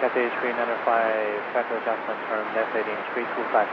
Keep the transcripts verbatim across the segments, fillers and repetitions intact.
Cathay three ninety-five, factor adjustment turn left heading three two five.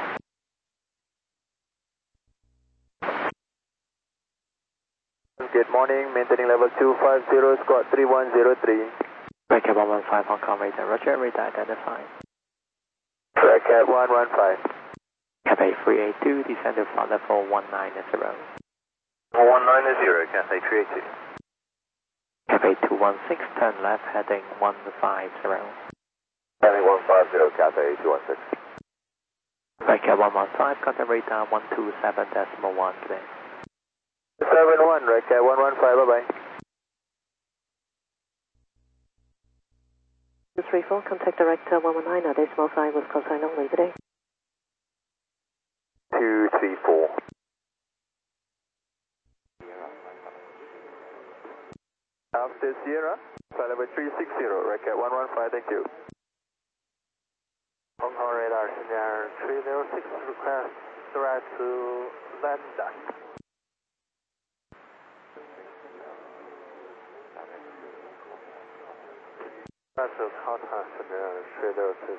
Good morning, maintaining level two five zero, squad three one zero three. Radar one one five, Hong Kong radar, roger, radar identified. Cat one one five. Cathay three eight two, descend to flight level one nine zero. one nine zero, Cathay three eight two. Cathay two one six, turn left heading one five zero. Heading one five zero, Cathay two one six. Radar one one five, contact radar one two seven decimal one today. seven one, right, Cat one one five, bye bye. two three four, contact director one one nine, decimal five with call sign only today. two three four. After Sierra, flight level three six zero, right, Cat one one five, thank you. Hong Kong radar, Senior three zero six, request direct to Lambda. That's a contact, Senior three zero six.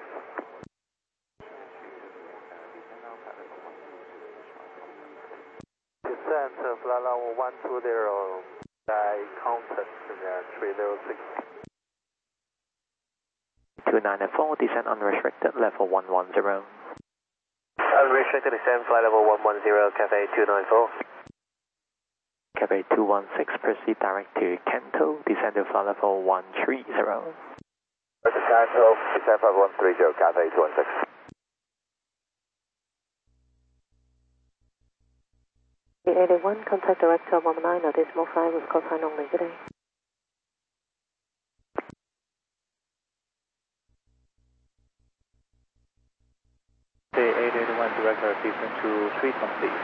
Descent of flight level one two zero, by contact, Senior three zero six. two ninety-four, descend unrestricted, level one one zero. Unrestricted descent, flight level one one zero, Cathay two nine four. Cathay two one six, proceed direct to Kanto, descend to flight level one three zero. Kanto, descend flight one three zero, Cathay two one six. eight eighty-one, contact director one one nine, decimal five with call sign only today. eight eighty-one, director, descend to three complete.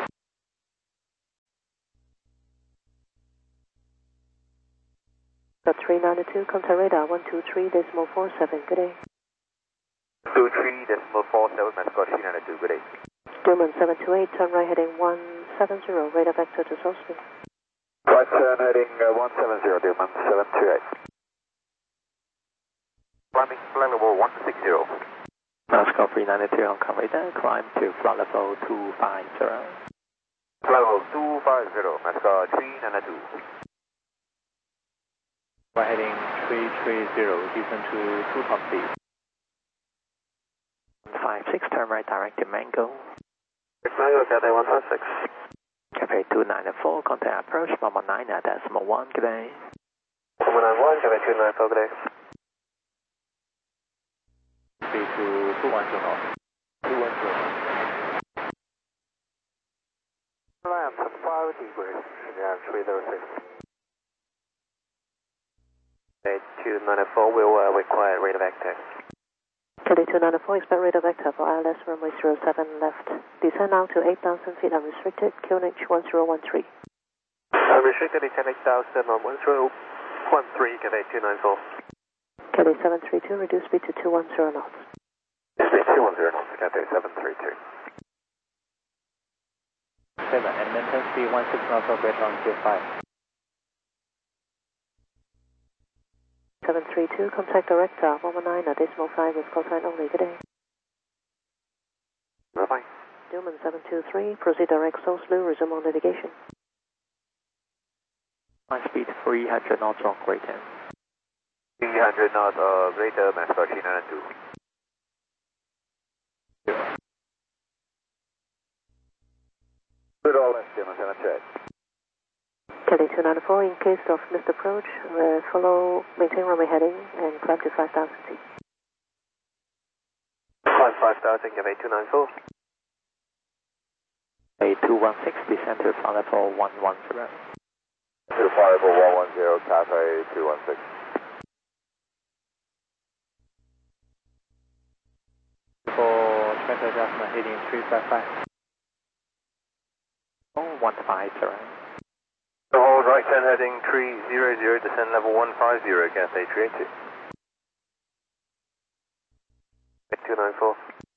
Got three ninety-two, contact radar one two three, decimal four seven, good day. two three decimal four seven, Mascot three ninety-two, good day. Doman seven two eight, turn right heading one seven zero, radar vector to Salisbury. Right turn heading uh, one seven zero, Doman seven two eight. Climbing flight level one six zero. Moscow three ninety-two, Hong Kong radar, climb to flight level two five zero. Flight level two five zero, Mascot three ninety-two. Right heading three three zero, descend to two complete. five six, turn right direct to Mango. Mango, Cathay one five six. Cathay two ninety-four, contact approach one one nine, decimal one, good day. one nine one, Cathay two nine four, good day. three two two one zero. two one zero. Lamp five degrees, Senior three zero six. Cathay two ninety-four will uh, require radar vector. Cathay two ninety-four, expect radar vector for I L S runway zero seven left. Descend now to eight thousand feet unrestricted, Q N H one zero one three. Unrestricted, descend eight thousand on one zero one three, Cathay two ninety-four. Cathay seven three two, reduce speed to two one zero knots. Speed two one zero knots, Cathay seven three two. seven, and maintain speed one six knots of radar on Q five. seven three two, contact director one one nine, decimal five with call sign only, good day. Bye-bye. Doman seven two three, proceed direct Salisbury, resume on navigation. High speed three hundred knots on greater. three hundred knots of radar, Mascot three ninety-two. Good all left, Doman seven two eight. Cathay two ninety-four, in case of missed approach, uh, follow, maintain runway heading and climb to five thousand feet. Climb five thousand, Cathay two ninety-four. A two one six, descend to flight level one one zero. To flight level one one zero, Cathay two one six. For traffic adjustment heading three five five. Oh, one five zero. Hold right turn heading three zero zero, descend level one five zero, Cathay three eight two. two ninety-four.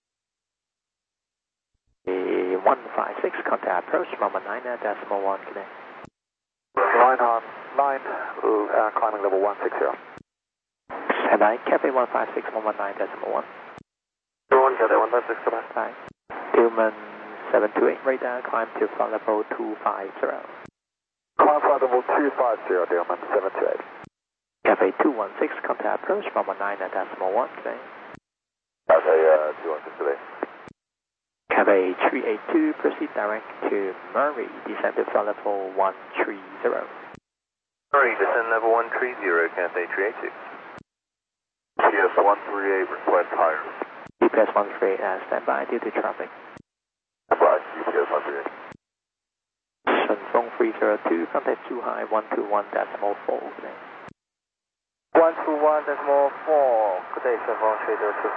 The one five six, contact approach one one nine, decimal one, good day. Line on, line, uh, climbing level one six zero. Cathay, Cathay one five six one one nine decimal one. one, Cathay one five six, goodbye. Bye. Tillman seven two eight, radar, climb to flight level two five zero. Climb flight level two five zero, Tillman seven two eight. Cathay two one six, contact approach one one nine at decimal one today. Cathay uh, two one six today. Cathay three eight two, proceed direct to Murray, descend to flight level one three zero. Murray, descend level one three zero, Cathay three eight two. G S one three eight, request higher. G P S one three eight, uh, stand by due to traffic. Goodbye, G P S one three eight. Shunfeng three zero two, contact Zhuhai one two one decimal four today. one two one decimal four, good day, Shunfeng three zero two.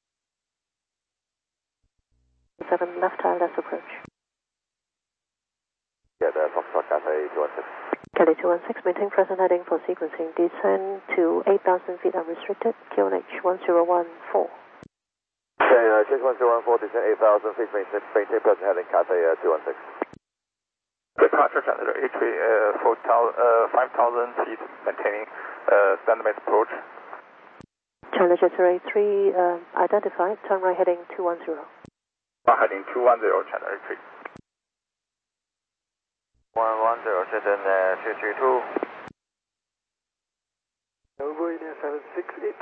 seven left, I L S approach. Yeah, that's Foxtrot Cathay two one six. Cathay two one six, maintain present heading for sequencing. Descend to eight thousand feet unrestricted, Q N H one zero one four. Okay, uh, Chase one zero one four, descend eight thousand feet, maintain, maintain present heading Cathay uh, two one six. Departure Challenger H three, uh, uh, five thousand feet, maintaining uh, standard approach. Challenger three eight three, uh, identified, turn right heading two one zero. Heading two one zero, Challenger H three. one one zero, Shenzhen uh, two three two. Over India seven six eight.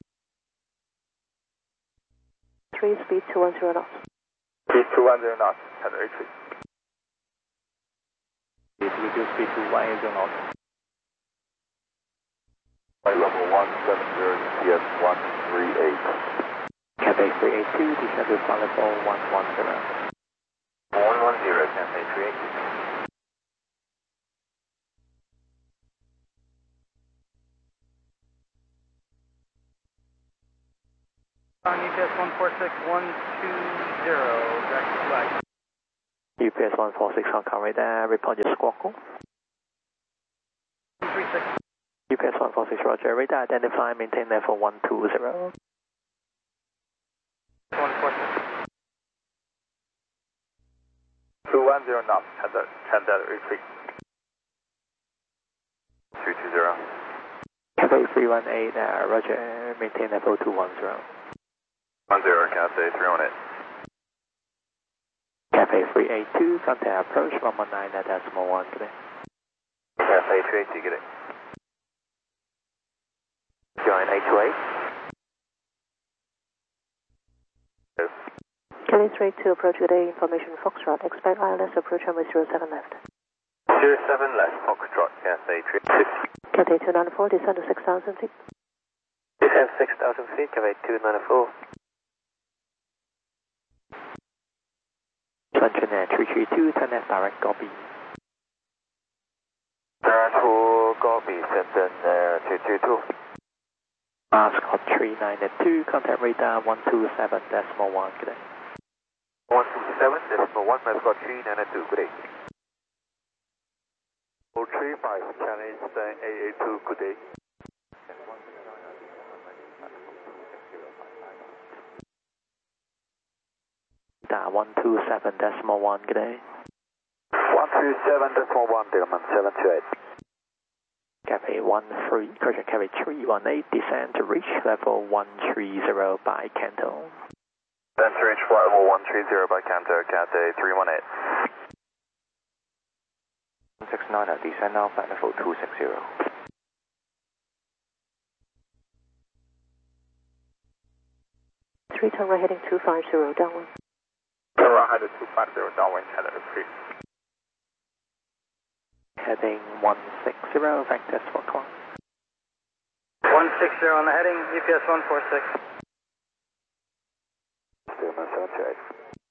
three, speed two one zero knots. Speed two one zero knots, Challenger H three. Please reduce speed to one eight zero knots. Flight level one seven zero, G P S one three eight. Cathay three eight two, descend to flight level one one zero. one one zero, Cathay three eight two. On U P S one four six one two zero, direct to flight. U P S one four six on car radar, report your squawk call. two three six. U P S one four six, roger, radar identify, maintain level one two zero. one four six. two one zero knots, Chandler retreat. three two zero. Cathay three one eight, uh, roger, maintain level two one zero. one zero, Cathay three one eight. Cathay three eight two, contact approach one one nine at decimal one today. Cathay three eight two, get it. Join eight two eight. Cathay three eight two, approach with A, information Foxtrot. Expect I L S approach runway zero seven left. zero seven left, Foxtrot, Cathay three eight two. Cathay two nine four, descend to six thousand feet. Descend six thousand feet, Cathay two nine four. Shenzhen three three two, turn left direct, Gobi. Turn to Gobi, Shenzhen uh, two two two. Mascot three nine two, contact radar one two seven decimal one today. one two seven decimal one, Mascot three nine two, good day. four three five, Chinese eight eight two, good day. one two seven decimal one, good day. one two seven decimal one, Dillman seven two eight. Cathay one three, correction, Cathay three one eight, descend to reach level one three zero by Canton. Descend to reach flight level one three zero by Canton, Cathay three one eight. one six nine, descend now, flight level two six zero. three, turn right heading two five zero, downwind. Turn right heading two five zero, downwind, Canada three. Heading one six zero, vector for call. one six zero on the heading, U P S one four six. Dillman seven two eight.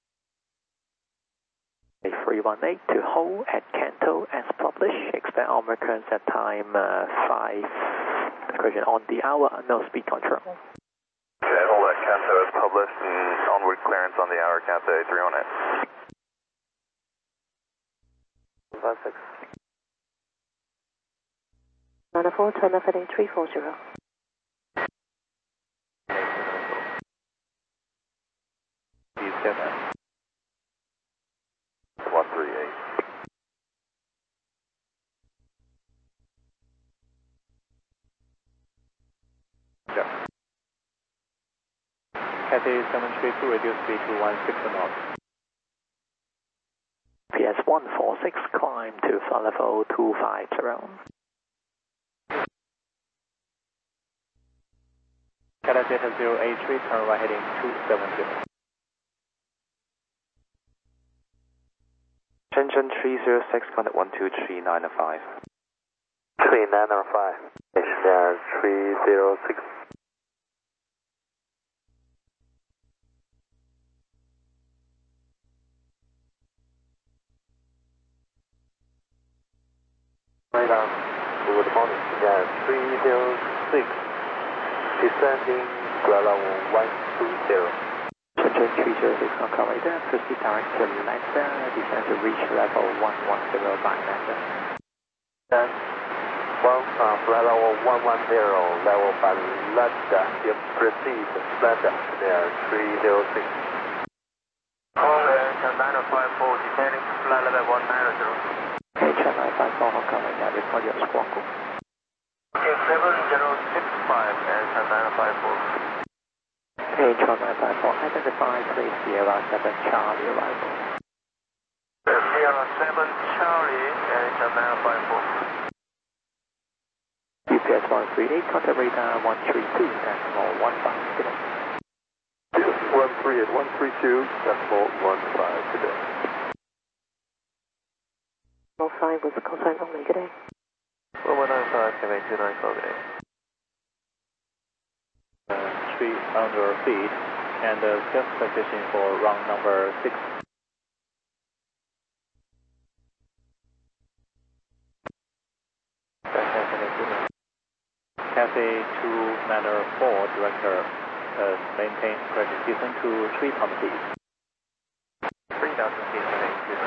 three one eight to hold at Canton as published. Expect on recurrence at time uh, five, correction, on the hour, no speed control. Okay, hold at Canton as published and onward clearance on the hour, Cathay three one eight. five six. nine four, turn left heading three four zero. one three eight. Yeah. Cathay seven three two, reduce speed to one six knots. P S one four six, climb to flight level two five zero. Cathay Delta zero eight three, turn right heading two seven zero. Shenzhen three zero six, contact one two three nine five. three nine five. H C R three zero six. Radar, good morning, C R three zero six. Descending ground level one two zero. Shenzhen three zero six, Hong radar, proceed direct to lander, descend to reach level one one zero by lander. Then, one from flight level one one zero, level by lander, you proceed lander, C R three zero six. Contact nine five four, descending to flight level one nine zero. H nine five four, Hong Kong radar, report your squawk. seven zero six five and nine five four. H nine five four, identify please Sierra seven Charlie arrival. Sierra seven Charlie and nine five four. U P S one three eight, contact radar one three two, decimal one five today. one three eight, one three two, decimal one five today. one five was cosine only, good day. one one nine five, seven two nine, call today. Uh, three hundred feet, and uh, just position for round number six. Cathay two Manor four, director, uh, maintain correct descent to three thousand feet. three thousand feet.